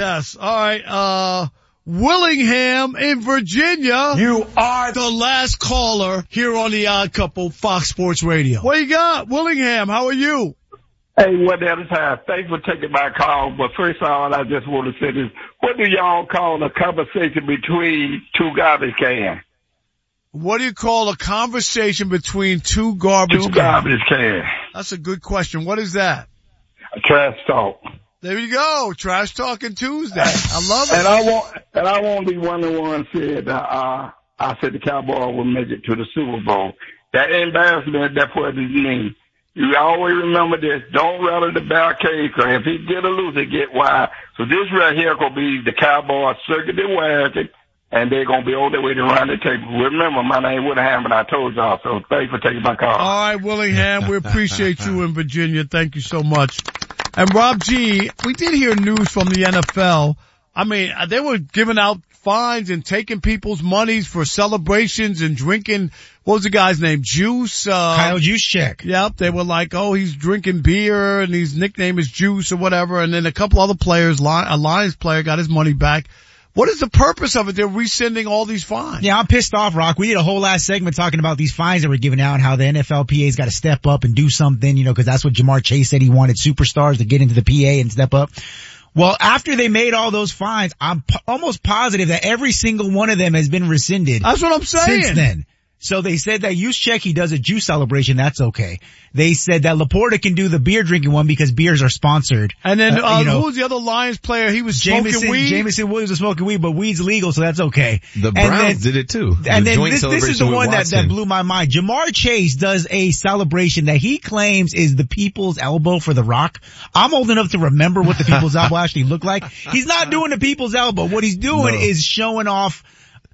Yes. All right. Willingham in Virginia. You are the last caller here on the Odd Couple, Fox Sports Radio. What you got? Willingham, how are you? Hey, what the other time? Thanks for taking my call. But first of all, I just want to say this. What do y'all call a conversation between two garbage cans? What do you call a conversation between two garbage cans? Two garbage cans. That's a good question. What is that? A trash talk. There you go. Trash Talking Tuesday. I love it. And I won't be one of the ones said, I said the Cowboys will make it to the Super Bowl. That embarrassment, that's what it means. You always remember this. Don't rattle the barricade, because if he get a loose, he get wide. So this right here going to be the Cowboys circuit the wagon, and they're going to be on their way to run the table. Remember, my name Willingham, and I told y'all, so thanks for taking my call. All right, Willingham, we appreciate you in Virginia. Thank you so much. And Rob G, we did hear news from the NFL. I mean, they were giving out fines and taking people's monies for celebrations and drinking, what was the guy's name? Juice? Kyle Juszczyk. Yep, they were like, oh, he's drinking beer and his nickname is Juice or whatever. And then a couple other players, a Lions player got his money back. What is the purpose of it? They're rescinding all these fines. Yeah, I'm pissed off, Rock. We did a whole last segment talking about these fines that were given out and how the NFLPA's got to step up and do something, because that's what Jamar Chase said. He wanted superstars to get into the PA and step up. Well, after they made all those fines, I'm almost positive that every single one of them has been rescinded. That's what I'm saying. Since then. So they said that Juszczyk, he does a juice celebration, that's okay. They said that Laporta can do the beer drinking one because beers are sponsored. And then, who was the other Lions player? He was smoking weed? Jameson Williams was smoking weed, but weed's legal, so that's okay. The Browns did it too. And then this is the one that blew my mind. Jamar Chase does a celebration that he claims is the people's elbow for The Rock. I'm old enough to remember what the people's elbow actually looked like. He's not doing the people's elbow. What he's doing is showing off,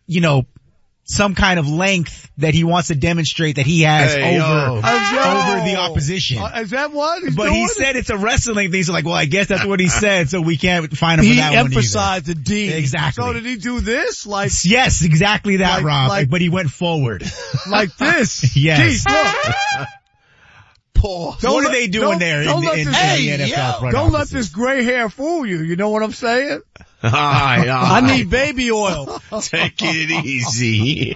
some kind of length that he wants to demonstrate that he has over the opposition. Is that what he's doing? But he said it's a wrestling thing, so well, I guess that's what he said, so we can't find him for that one either. He emphasized the D. Exactly. So did he do this? Yes, exactly that, Rob. But he went forward. Like this? Yes. Jeez, look. What are they doing there in the NFL? Don't let this gray hair fool you. You know what I'm saying? I need baby oil. Take it easy.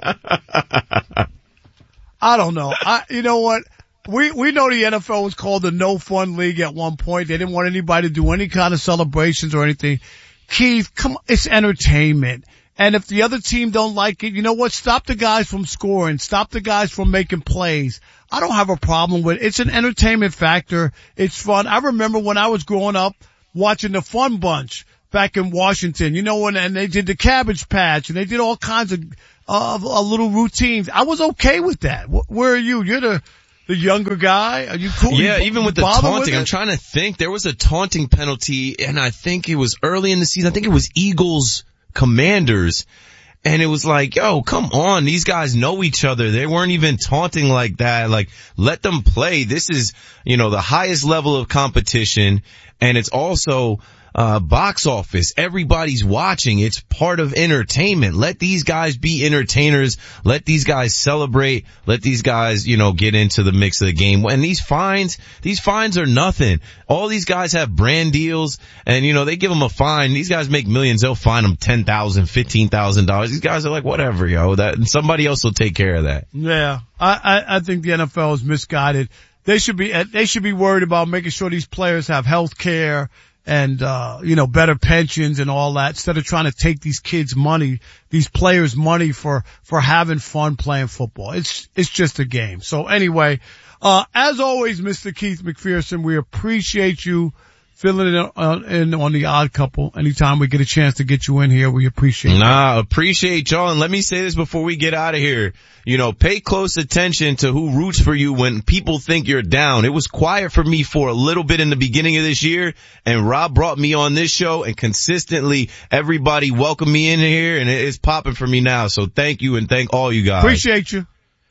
I don't know. You know what? We know the NFL was called the No Fun League at one point. They didn't want anybody to do any kind of celebrations or anything. Keith, come on, it's entertainment. And if the other team don't like it, you know what? Stop the guys from scoring. Stop the guys from making plays. I don't have a problem with it. It's an entertainment factor. It's fun. I remember when I was growing up watching the Fun Bunch back in Washington, and they did the Cabbage Patch and they did all kinds of little routines. I was okay with that. Where are you? You're the younger guy. Are you cool? Yeah, even with the taunting, I'm trying to think. There was a taunting penalty, and I think it was early in the season. I think it was Eagles Commanders. And it was like, yo, come on. These guys know each other. They weren't even taunting like that. Like, let them play. This is, the highest level of competition. And it's also, box office. Everybody's watching. It's part of entertainment. Let these guys be entertainers. Let these guys celebrate. Let these guys, get into the mix of the game. And these fines are nothing. All these guys have brand deals and, they give them a fine. These guys make millions. They'll fine them $10,000, $15,000. These guys are like, whatever, and somebody else will take care of that. Yeah. I think the NFL is misguided. They should be worried about making sure these players have health care and, better pensions and all that, instead of trying to take these kids' money, these players' money for having fun playing football. It's just a game. So anyway, as always, Mr. Keith McPherson, we appreciate you filling in on the Odd Couple. Anytime we get a chance to get you in here, we appreciate it. Appreciate y'all. And let me say this before we get out of here. Pay close attention to who roots for you when people think you're down. It was quiet for me for a little bit in the beginning of this year, and Rob brought me on this show, and consistently everybody welcomed me in here, and it's popping for me now. So thank you, and thank all you guys. Appreciate you.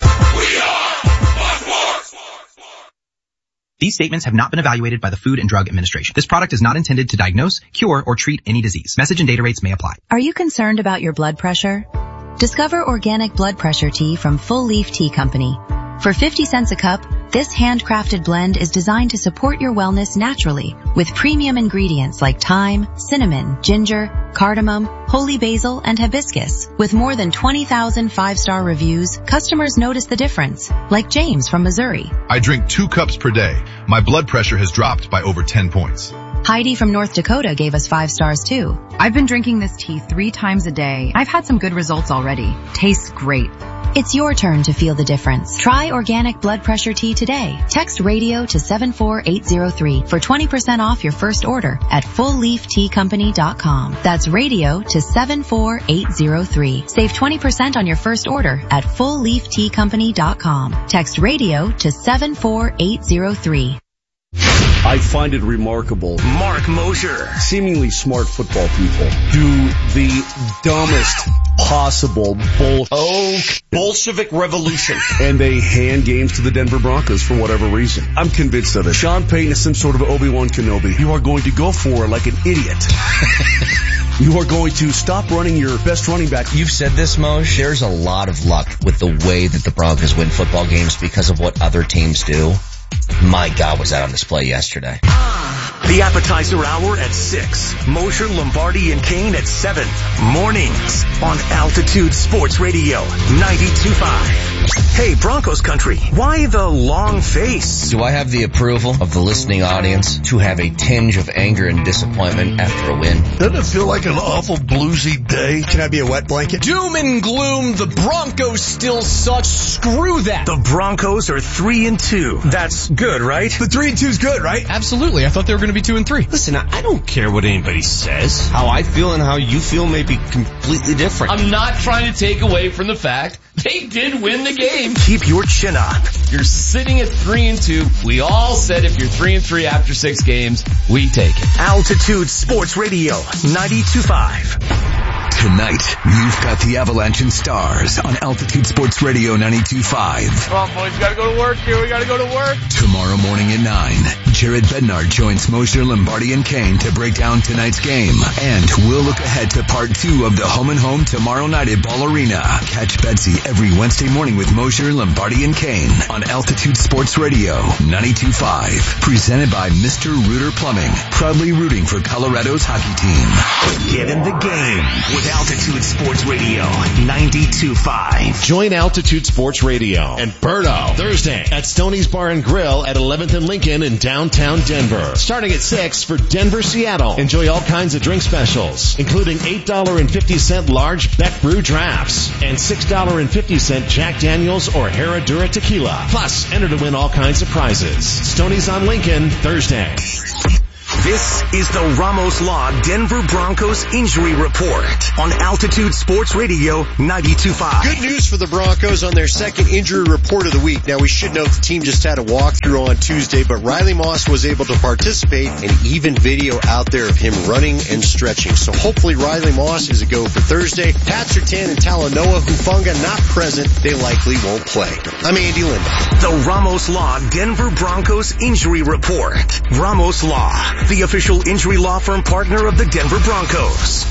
These statements have not been evaluated by the Food and Drug Administration. This product is not intended to diagnose, cure, or treat any disease. Message and data rates may apply. Are you concerned about your blood pressure? Discover organic blood pressure tea from Full Leaf Tea Company. For 50 cents a cup, This handcrafted blend is designed to support your wellness naturally with premium ingredients like thyme, cinnamon, ginger, cardamom, holy basil, and hibiscus. With more than 20,000 5-star reviews, customers notice the difference, like James from Missouri. I drink 2 cups per day. My blood pressure has dropped by over 10 points. Heidi from North Dakota gave us 5 stars too. I've been drinking this tea 3 times a day. I've had some good results already. Tastes great. It's your turn to feel the difference. Try organic blood pressure tea today. Text radio to 74803 for 20% off your first order at fullleafteacompany.com. That's radio to 74803. Save 20% on your first order at fullleafteacompany.com. Text radio to 74803. I find it remarkable. Mark Mosher. Seemingly smart football people do the dumbest possible Bolshevik revolution. And they hand games to the Denver Broncos for whatever reason. I'm convinced of it. Sean Payton is some sort of Obi-Wan Kenobi. You are going to go for it like an idiot. You are going to stop running your best running back. You've said this, Moshe. There's a lot of luck with the way that the Broncos win football games because of what other teams do. My God, was that on display yesterday. The appetizer hour at 6. Mosher, Lombardi, and Kane at 7. Mornings on Altitude Sports Radio 92.5. Hey, Broncos country, why the long face? Do I have the approval of the listening audience to have a tinge of anger and disappointment after a win? Doesn't it feel like an awful bluesy day? Can I be a wet blanket? Doom and gloom, the Broncos still suck. Screw that. The Broncos are 3-2. That's good, right? The 3-2 is good, right? Absolutely. I thought they were going to be 2-3. Listen, I don't care what anybody says. How I feel and how you feel may be completely different. I'm not trying to take away from the fact they did win the game. Keep your chin up. You're sitting at 3-2. We all said if you're 3-3 after 6 games, we take it. Altitude Sports Radio 92.5. Tonight, you've got the Avalanche and Stars on Altitude Sports Radio 92.5. Come on, boys. We gotta go to work here. We gotta go to work. Tomorrow morning at 9, Jared Bednar joins Mosher, Lombardi, and Kane to break down tonight's game. And we'll look ahead to part 2 of the Home and Home tomorrow night at Ball Arena. Catch Betsy every Wednesday morning with Mosher, Lombardi, and Kane on Altitude Sports Radio 92.5. Presented by Mr. Rooter Plumbing. Proudly rooting for Colorado's hockey team. Get in the game with Altitude Sports Radio 92.5. Join Altitude Sports Radio and Birdo Thursday at Stoney's Bar and Grill at 11th and Lincoln in downtown Denver. Starting at 6 for Denver, Seattle. Enjoy all kinds of drink specials, including $8.50 large Beck Brew drafts and $6.50 Jack Daniels or Herradura tequila. Plus, enter to win all kinds of prizes. Stoney's on Lincoln, Thursday. This is the Ramos Law Denver Broncos Injury Report on Altitude Sports Radio 92.5. Good news for the Broncos on their second injury report of the week. Now, we should note the team just had a walkthrough on Tuesday, but Riley Moss was able to participate, and even video out there of him running and stretching. So hopefully Riley Moss is a go for Thursday. Pat Surtain and Talanoa Hufanga not present. They likely won't play. I'm Andy Lindahl. The Ramos Law Denver Broncos Injury Report. Ramos Law, the official injury law firm partner of the Denver Broncos.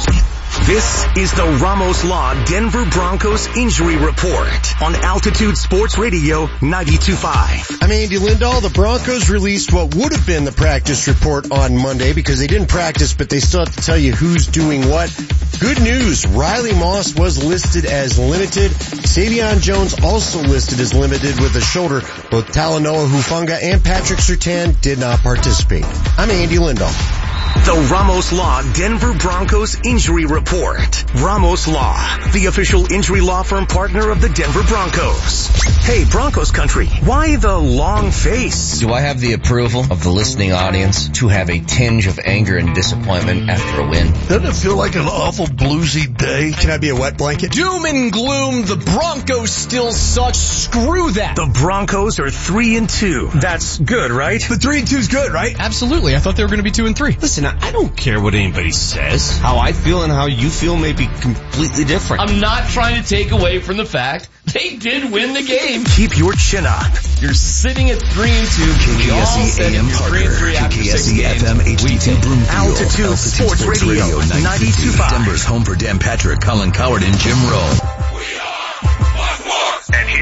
This is the Ramos Law Denver Broncos Injury Report on Altitude Sports Radio 92.5. I'm Andy Lindahl. The Broncos released what would have been the practice report on Monday because they didn't practice, but they still have to tell you who's doing what. Good news, Riley Moss was listed as limited. Savion Jones also listed as limited with a shoulder. Both Talanoa Hufanga and Patrick Surtain did not participate. I'm Andy Lindahl. The Ramos Law Denver Broncos Injury Report. Ramos Law, the official injury law firm partner of the Denver Broncos. Hey, Broncos country, why the long face? Do I have the approval of the listening audience to have a tinge of anger and disappointment after a win? Doesn't it feel like an awful bluesy day? Can I be a wet blanket? Doom and gloom, the Broncos still suck. Screw that. The Broncos are 3-2. That's good, right? The 3-2 is good, right? Absolutely. I thought they were going to be 2-3. Listen, I don't care what anybody says. How I feel and how you feel may be completely different. I'm not trying to take away from the fact they did win the game. Keep your chin up. You're sitting at 3-2. KKSE AM Parker, KKSE FM HD2 Broomfield, Altitude Sports Radio 92.5. Denver's home for Dan Patrick, Colin Coward, and Jim Rowe. And here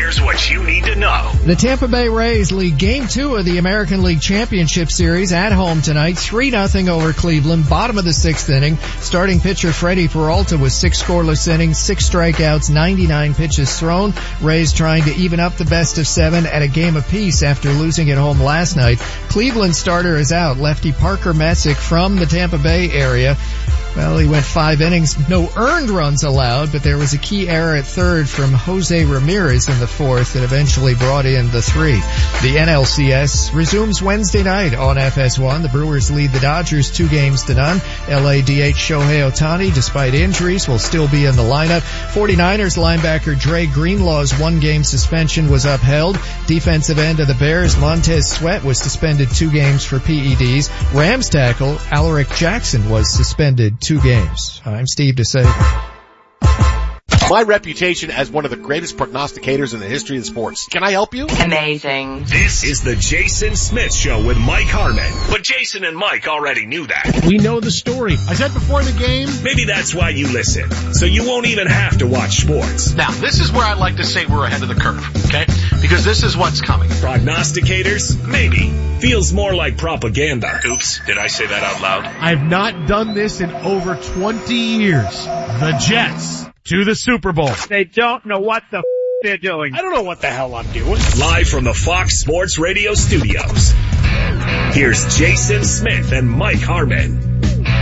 Here's what you need to know. The Tampa Bay Rays lead Game 2 of the American League Championship Series at home tonight, 3-0 over Cleveland, bottom of the 6th inning. Starting pitcher Freddie Peralta with 6 scoreless innings, 6 strikeouts, 99 pitches thrown. Rays trying to even up the best of 7 at a game apiece after losing at home last night. Cleveland starter is out, lefty Parker Messick from the Tampa Bay area. Well, he went 5 innings, no earned runs allowed, but there was a key error at third from Jose Ramirez in the 4th that eventually brought in the 3. The NLCS resumes Wednesday night on FS1. The Brewers lead the Dodgers 2-0. LA DH Shohei Ohtani, despite injuries, will still be in the lineup. 49ers linebacker Dre Greenlaw's 1-game suspension was upheld. Defensive end of the Bears, Montez Sweat, was suspended 2 games for PEDs. Rams tackle Alaric Jackson was suspended 2 games. I'm Steve DeSaver. My reputation as one of the greatest prognosticators in the history of sports. Can I help you? Amazing. This is the Jason Smith Show with Mike Harmon. But Jason and Mike already knew that. We know the story. I said before the game. Maybe that's why you listen. So you won't even have to watch sports. Now, this is where I like to say we're ahead of the curve, okay? Because this is what's coming. Prognosticators? Maybe. Feels more like propaganda. Oops, did I say that out loud? I've not done this in over 20 years. The Jets to the Super Bowl. They don't know what the they're doing. I don't know what the hell I'm doing. Live from the Fox Sports Radio studios. Here's Jason Smith and Mike Harmon.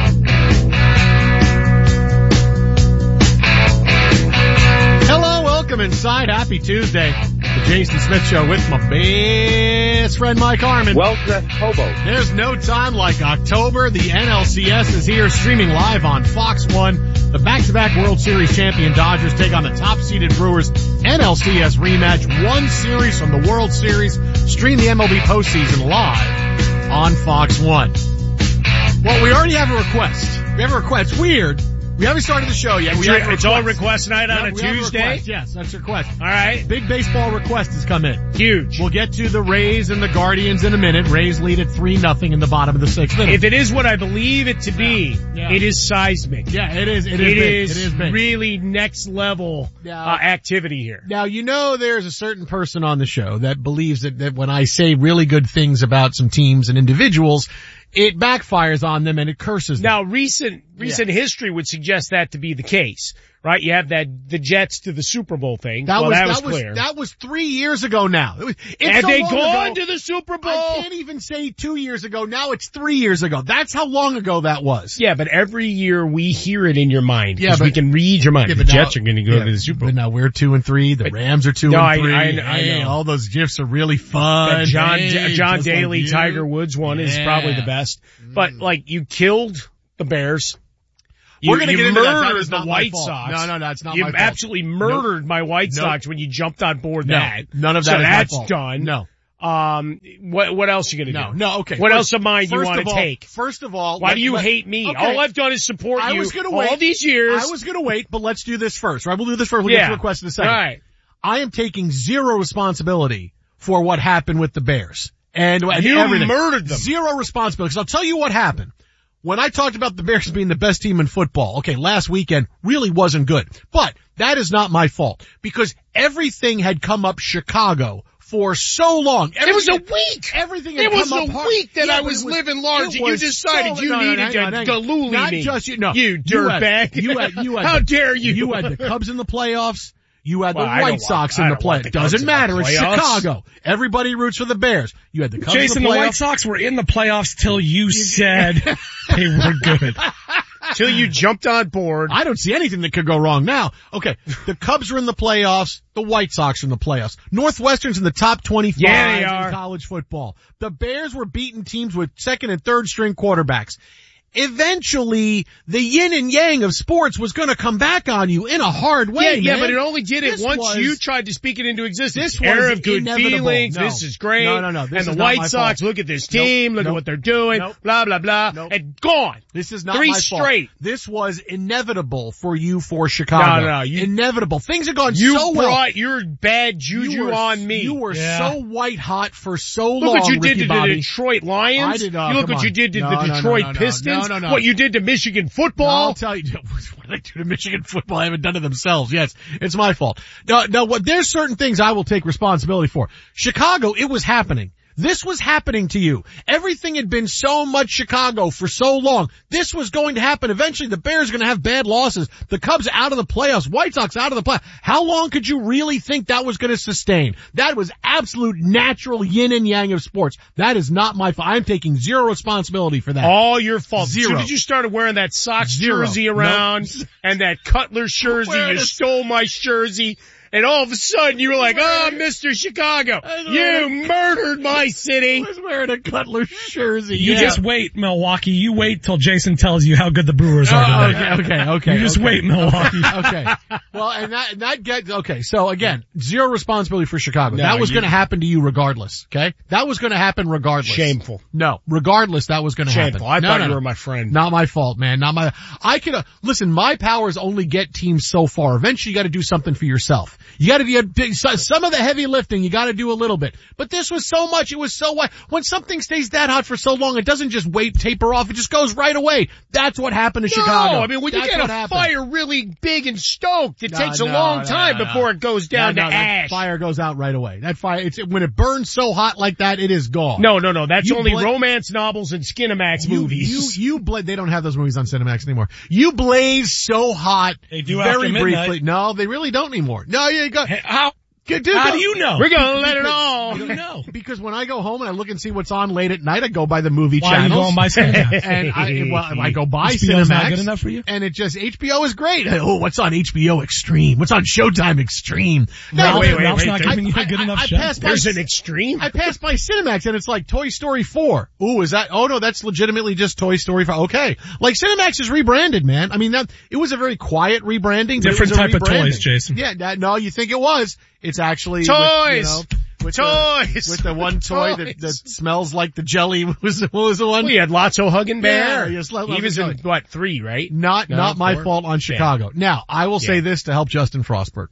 Hello, welcome inside. Happy Tuesday. The Jason Smith Show with my best friend Mike Harmon. Well-dressed hobo. There's no time like October. The NLCS is here, streaming live on Fox 1. The back-to-back World Series champion Dodgers take on the top-seeded Brewers. NLCS rematch. 1 series from the World Series. Stream the MLB postseason live on Fox 1. Well, we already have a request. We have a request. It's weird. We haven't started the show yet. It's all request night on a Tuesday? Yes, that's a request. All right. Big baseball request has come in. Huge. We'll get to the Rays and the Guardians in a minute. Rays lead at 3-0 in the bottom of the 6th inning. If it is what I believe it to be, it is seismic. Yeah, it is. It is big. Really next level activity here. Now, you know there's a certain person on the show that believes that when I say really good things about some teams and individuals, it backfires on them and it curses them. Now, recent history would suggest that to be the case, right? You have the Jets to the Super Bowl thing. That was clear. That was 3 years ago now. Have they gone to the Super Bowl? I can't even say 2 years ago. Now it's 3 years ago. That's how long ago that was. Yeah, but every year we hear it in your mind. Yeah, but we can read your mind. Yeah, the Jets are going to go to the Super Bowl. But now we're 2-3. The Rams are 2-3. I know. All those GIFs are really fun. The John Daly, like Tiger Woods one is probably the best. But you killed the Bears. We're going to get into that. That is the White Sox. No, that's not my fault. You absolutely murdered my White Sox when you jumped on board that. None of that is my fault. So that's done. No. What else are you going to do? No, okay. What else of mine do you want to take? First of all, why do you hate me? Okay. All I've done is support you all these years. I was going to wait, but let's do this first, right? We'll do this first. We'll get to the request in a second. All right. I am taking zero responsibility for what happened with the Bears. And you everything. Murdered them. Zero responsibility. Because I'll tell you what happened. When I talked about the Bears being the best team in football, okay, last weekend really wasn't good. But that is not my fault. Because everything had come up Chicago for so long. It was a week. Everything had come up. It was a week that I was living large and you decided you needed to galooly me. Not just you. No. You dirtbag. How dare you? You had the Cubs in the playoffs. You had the White Sox in the playoffs. Doesn't matter. It's Chicago. Everybody roots for the Bears. You had the Cubs Jason, in the playoffs. The White Sox were in the playoffs till you said they were good. Till you jumped on board. I don't see anything that could go wrong now. Okay, the Cubs are in the playoffs. The White Sox are in the playoffs. Northwestern's in the top 25 in college football. The Bears were beating teams with second and third string quarterbacks. Eventually, the yin and yang of sports was going to come back on you in a hard way. Yeah, but it only did it once you tried to speak it into existence. This era was of good feelings. No. This is great. No. And the White Sox, look at this team. Look at what they're doing. Blah, blah, blah. And gone. This is not 3 my fault. straight. This was inevitable for you for Chicago. No. Inevitable. Things have gone so well. You brought your bad juju on me. You were so white hot for so long. Look what you did to Bobby. the Detroit Lions. I did. Look what you did to the Detroit Pistons. No. What you did to Michigan football? I'll tell you what they do to Michigan football. I haven't done to themselves. Yes, it's my fault. No, there's certain things I will take responsibility for. Chicago, it was happening. This was happening to you. Everything had been so much Chicago for so long. This was going to happen. Eventually the Bears are going to have bad losses. The Cubs out of the playoffs. White Sox out of the playoffs. How long could you really think that was going to sustain? That was absolute natural yin and yang of sports. That is not my fault. I'm taking zero responsibility for that. All your fault. Zero. As soon as you started wearing that Sox jersey around and that Cutler jersey, you stole my jersey. And all of a sudden you were like, oh, Mr. Chicago, you murdered my city. I was wearing a Cutler jersey. You just wait, Milwaukee. You wait till Jason tells you how good the Brewers are today. Okay. You just wait, Milwaukee. Okay. Well, and that gets, okay. So again, zero responsibility for Chicago. That was going to happen to you regardless. Okay. That was going to happen regardless. Shameful. No, regardless, that was going to happen. Shameful. I thought you were my friend. Not my fault, man. Listen, my powers only get teams so far. Eventually you got to do something for yourself. You got to do some of the heavy lifting. You got to do a little bit. But this was so much. It was so wide. When something stays that hot for so long, it doesn't just taper off. It just goes right away. That's what happened to Chicago. I mean, when you get a fire really big and stoked, it takes a long time before it goes down to ash. That fire goes out right away. That fire, when it burns so hot like that, it is gone. No. That's only romance novels and Skinamax movies. They don't have those movies on Cinemax anymore. You blaze so hot. They do very after briefly. No, they really don't anymore. No, you got. How do you know? We're gonna let it all. I don't know. Because when I go home and I look and see what's on late at night, I go by the movie channels. Why are you going by Cinemax? And I go by HBO's Cinemax. Not good enough for you? And it just, HBO is great. Oh, what's on HBO Extreme? What's on Showtime Extreme? No, wait. Ralph's not giving you a good enough show. There's an Extreme? I passed by Cinemax and it's like Toy Story 4. Ooh, no, that's legitimately just Toy Story 4. Okay. Like Cinemax is rebranded, man. I mean, it was a very quiet rebranding. Different type of toys, Jason. Yeah, no, you think it was. It's actually toys. With the one toy that smells like the jelly. What was the one? We had Lotso Huggin' Bear. Yeah, he was in, 3, right? Not my fault on Chicago. Yeah. Now, I will say this to help Justin Frostberg.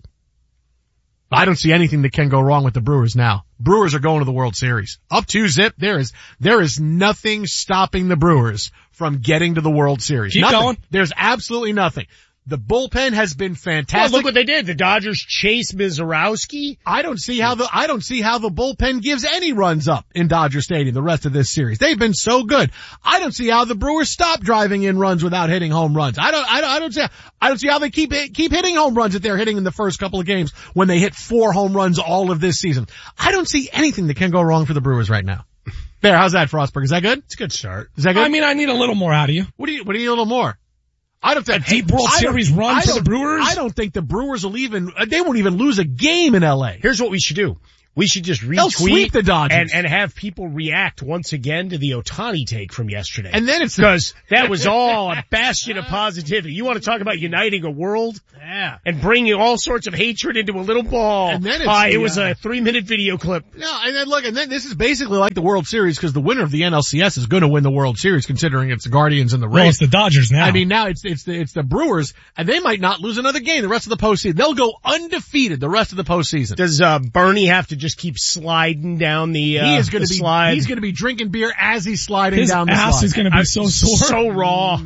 I don't see anything that can go wrong with the Brewers now. Brewers are going to the World Series. Up 2-0. There is nothing stopping the Brewers from getting to the World Series. Keep going. There's absolutely nothing. The bullpen has been fantastic. Well, look what they did. The Dodgers chase Mizorowski. I don't see how the bullpen gives any runs up in Dodger Stadium the rest of this series. They've been so good. I don't see how the Brewers stop driving in runs without hitting home runs. I don't see how they keep hitting home runs that they're hitting in the first couple of games when they hit 4 home runs all of this season. I don't see anything that can go wrong for the Brewers right now. There, how's that, Frostberg? Is that good? It's a good start. Is that good? I mean, I need a little more out of you. What do you need a little more? A deep World Series run for the Brewers? I don't think the Brewers they won't even lose a game in LA. Here's what we should do. We should just They'll sweep the Dodgers and have people react once again to the Ohtani take from yesterday. And then it's because that was all a bastion of positivity. You want to talk about uniting a world? Yeah. And bringing all sorts of hatred into a little ball. And then it was a 3-minute video clip. No, and then this is basically like the World Series because the winner of the NLCS is going to win the World Series considering it's the Guardians and the Rays. Well, it's the Dodgers now. I mean, now it's the Brewers and they might not lose another game the rest of the postseason. They'll go undefeated the rest of the postseason. Does Bernie have to just keep sliding down the slide? He's going to be drinking beer as he's sliding down the slide. His ass is going to be so sore. So raw.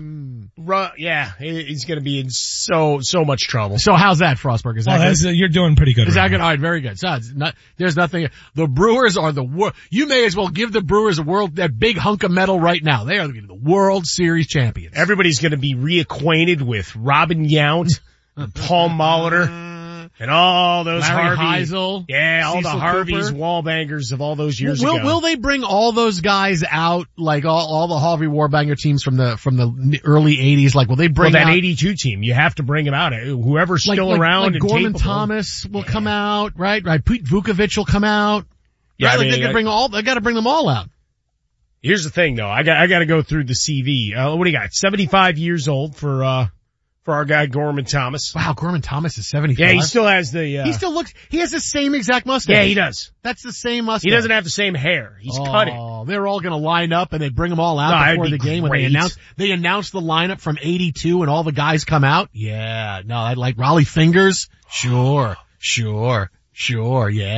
Yeah, he's going to be in so much trouble. So how's that, Frostberg? Is that good? You're doing pretty good. Is that good? All right, very good. So there's nothing. The Brewers are the world. You may as well give the Brewers that big hunk of metal right now. They are the World Series champions. Everybody's going to be reacquainted with Robin Yount, Paul Molitor. And all those Larry Harvey, Heisel, all Cecil the Harveys, Cooper. Wallbangers of all those years ago. Will they bring all those guys out, like all the Harvey Warbanger teams from the early 80s? Like, will they bring that out 82 team? You have to bring them out. Whoever's still around like and Gorman capable. Thomas will come out, right? Pete Vukovich will come out. Yeah, right? They got to bring them all out. Here's the thing though. I got to go through the CV. What do you got? 75 years old for our guy Gorman Thomas. Wow, Gorman Thomas is 75. Yeah, he still has the, he has the same exact mustache. Yeah, he does. That's the same mustache. He doesn't have the same hair. He's cut it. Oh, they're all gonna line up and they bring them all out before the game when they announce the lineup from 82 and all the guys come out. Yeah, no, I like Raleigh Fingers. Sure, yeah.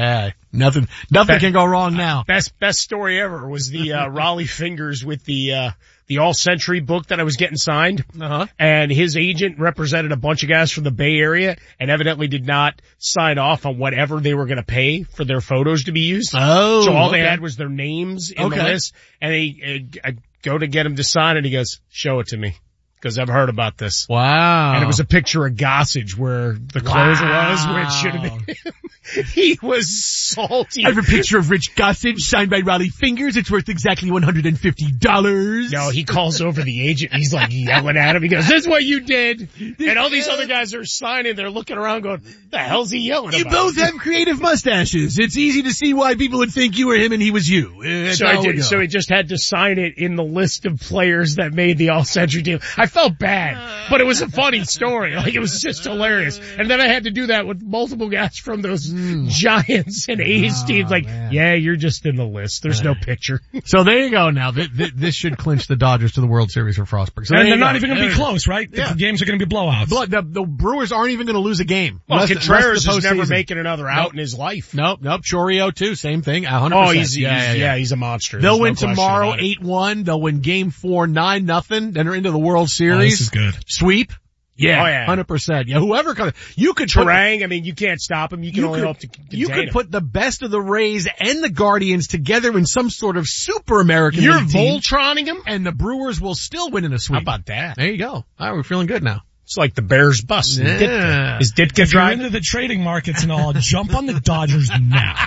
Nothing can go wrong now. Best story ever was the Raleigh Fingers with the All Century book that I was getting signed. And his agent represented a bunch of guys from the Bay Area and evidently did not sign off on whatever they were going to pay for their photos to be used. Oh, so all they had was their names in the list. And I go to get him to sign it. He goes, show it to me. Because I've heard about this. Wow. And it was a picture of Gossage where the closer was, where it should have been. He was salty. I have a picture of Rich Gossage signed by Raleigh Fingers. It's worth exactly $150. No, he calls over the agent. He's like yelling at him. He goes, this is what you did. And all these other guys are signing. They're looking around going, the hell's he yelling about? You both have creative mustaches. It's easy to see why people would think you were him and he was you. So he just had to sign it in the list of players that made the All-Century team. I felt bad, but it was a funny story. Like, it was just hilarious. And then I had to do that with multiple guys from those Giants and A's teams. Like, yeah, you're just in the list. There's no picture. So there you go now. This should clinch the Dodgers to the World Series for Frostburg. So and they're not even going to be close, right? The games are going to be blowouts. The Brewers aren't even going to lose a game. Well, Contreras is never making another out in his life. Nope. Choreo too. Same thing. 100%. Oh, he's a monster. They'll win tomorrow 8-1. They'll win game 4 9-0. Then they're into the World Series. This is good. Sweep. Yeah, 100%. Yeah, whoever comes, you could Terang, I mean, you can't stop him. You can only hope to contain You could him. put the best of the Rays and the Guardians together in some sort of super American You're League team, Voltroning him? and the Brewers will still win in a sweep. How about that? There you go. All right, we're feeling good now. It's like the Bears bust. Yeah. Is Ditka If you're driving? into the trading markets and all, jump on the Dodgers now.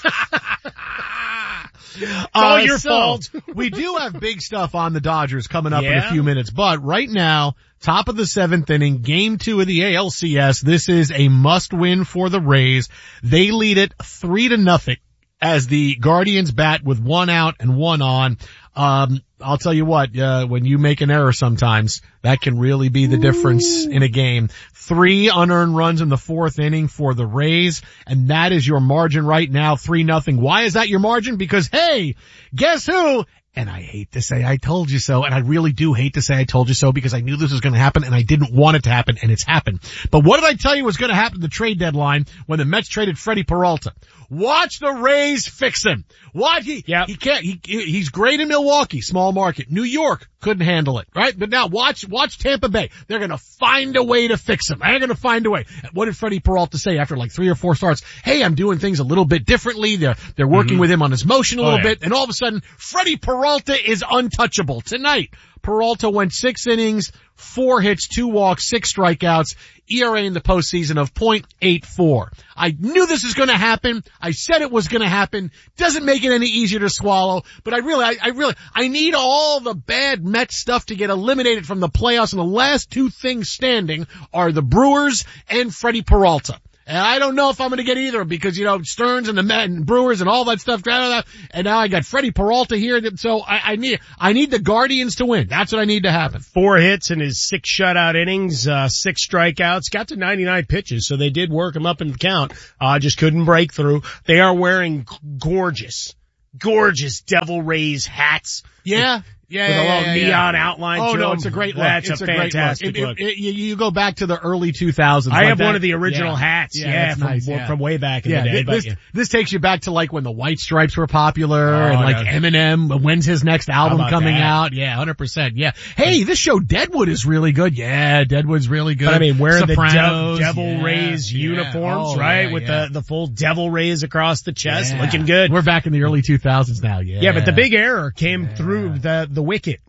It's all your fault. We do have big stuff on the Dodgers coming up in a few minutes, but right now, top of the 7th inning, game 2 of the ALCS. This is a must win for the Rays. They lead it 3-0 as the Guardians bat with 1 out and 1 on. I'll tell you what, when you make an error sometimes, that can really be the difference in a game. 3 unearned runs in the 4th inning for the Rays, and that is your margin right now, 3-0. Why is that your margin? Because, hey, guess who? And I hate to say I told you so, and I really do hate to say I told you so because I knew this was going to happen and I didn't want it to happen, and it's happened. But what did I tell you was going to happen at the trade deadline when the Mets traded Freddie Peralta? Watch the Rays fix him. Watch, he's great in Milwaukee, small market. New York couldn't handle it, right? But now watch Tampa Bay. They're going to find a way to fix him. They're going to find a way. What did Freddie Peralta say after like 3 or 4 starts? Hey, I'm doing things a little bit differently. They're working with him on his motion a little bit. And all of a sudden, Freddie Peralta is untouchable. Tonight, Peralta went 6 innings, 4 hits, 2 walks, 6 strikeouts, ERA in the postseason of .84. I knew this was going to happen. I said it was going to happen. Doesn't make it any easier to swallow, but I need all the bad Mets stuff to get eliminated from the playoffs, and the last 2 things standing are the Brewers and Freddie Peralta. And I don't know if I'm going to get either because, Stearns and the Mets and Brewers and all that stuff. And now I got Freddie Peralta here. So I need the Guardians to win. That's what I need to happen. 4 hits in his 6 shutout innings, 6 strikeouts, got to 99 pitches. So they did work him up in the count. Just couldn't break through. They are wearing gorgeous Devil Rays hats. Yeah. With a little neon outline. Oh, to no, them. it's a great look. That's a fantastic look. You go back to the early 2000s. I have one of the original hats. From way back in the day. This takes you back to like when the White Stripes were popular and like Eminem. When's his next album coming out? Yeah, 100%. Yeah. Hey, this show Deadwood is really good. Yeah, Deadwood's really good. But I mean, wearing Sopranos, the Devil Rays uniforms, right? With the full Devil Rays across the chest. Yeah. Looking good. We're back in the early 2000s now. Yeah. Yeah, but the big error came through the wicket.